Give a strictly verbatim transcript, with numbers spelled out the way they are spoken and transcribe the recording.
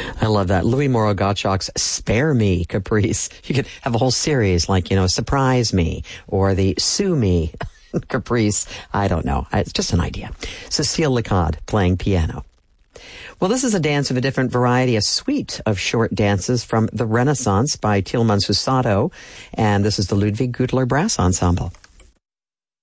I love that. Louis Moreau Gottschalk's Spare Me caprice. You could have a whole series like, you know, Surprise Me or the Sue Me caprice. I don't know. It's just an idea. Cecile Lecade playing piano. Well, this is a dance of a different variety, a suite of short dances from the Renaissance by Tilman Susato. And this is the Ludwig Gudler Brass Ensemble.